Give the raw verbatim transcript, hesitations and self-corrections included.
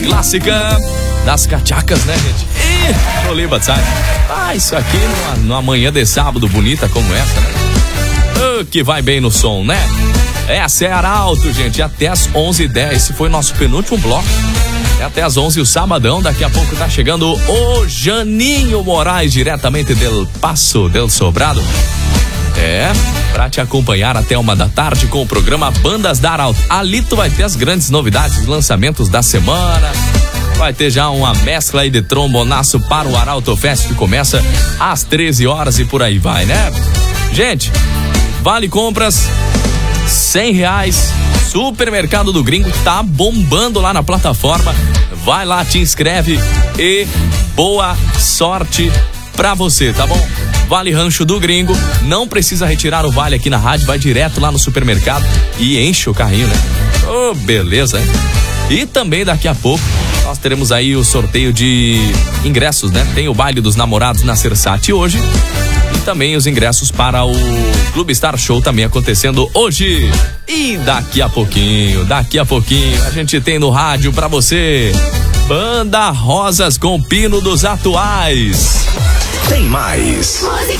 clássica das cachacas, né, gente? E Oliva, sabe? Ah, isso aqui numa, numa manhã de sábado bonita como essa, né? Oh, que vai bem no som, né? Essa é Arauto, gente, até as onze e dez. Esse foi nosso penúltimo bloco. É até as onze o sabadão. Daqui a pouco tá chegando o Janinho Moraes, diretamente del Passo del Sobrado. É, pra te acompanhar até uma da tarde com o programa Bandas da Arauto. Ali tu vai ter as grandes novidades, lançamentos da semana. Vai ter já uma mescla aí de trombonaço para o Arauto Fest, que começa às treze horas e por aí vai, né? Gente, vale compras cem reais. Supermercado do Gringo tá bombando lá na plataforma. Vai lá, te inscreve e boa sorte pra você, tá bom? Vale Rancho do Gringo, não precisa retirar o vale aqui na rádio, vai direto lá no supermercado e enche o carrinho, né? Oh, beleza, hein? E também daqui a pouco nós teremos aí o sorteio de ingressos, né? Tem o baile dos namorados na Cersate hoje e também os ingressos para o Clube Star Show também acontecendo hoje. E daqui a pouquinho, daqui a pouquinho a gente tem no rádio pra você Banda Rosas com Pino dos Atuais. Tem mais. Música